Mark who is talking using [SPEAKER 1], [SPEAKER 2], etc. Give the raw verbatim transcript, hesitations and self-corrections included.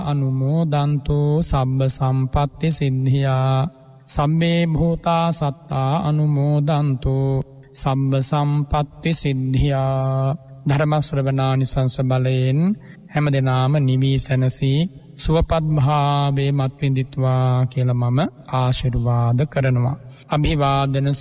[SPEAKER 1] අනුමෝදන්තෝ සබ්බ සම්පත්ති සිද්ධියා සම්මේ භූතා සත්තා අනුමෝදන්තෝ සබ්බ සම්පත්ති සිද්ධියා. ධර්ම ශ්‍රවණානිසංස බලයෙන් හැම දිනාම නිවී සැනසී සුවපත් භාවයේ මත් විඳිත්වා කියලා මම ආශිර්වාද කරනවා. අභිවාදන